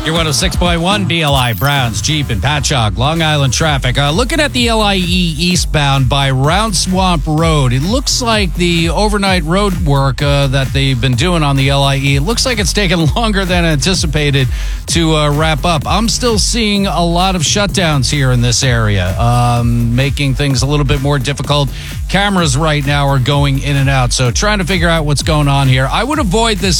Your 106.1 BLI Browns, Jeep, and Patchogue, Long Island traffic. Looking at the LIE eastbound by Round Swamp Road, it looks like the overnight road work that they've been doing on the LIE, it looks like it's taken longer than anticipated to wrap up. I'm still seeing a lot of shutdowns here in this area, making things a little bit more difficult. Cameras right now are going in and out, so trying to figure out what's going on here. I would avoid this